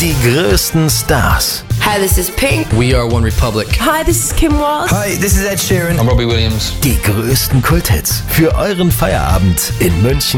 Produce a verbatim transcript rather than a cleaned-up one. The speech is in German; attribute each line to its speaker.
Speaker 1: Die größten Stars.
Speaker 2: Hi, this is Pink.
Speaker 3: We are One Republic.
Speaker 2: Hi, this is Kim Walsh.
Speaker 4: Hi, this is Ed Sheeran.
Speaker 3: I'm Robbie Williams.
Speaker 1: Die größten Kulthits für euren Feierabend in München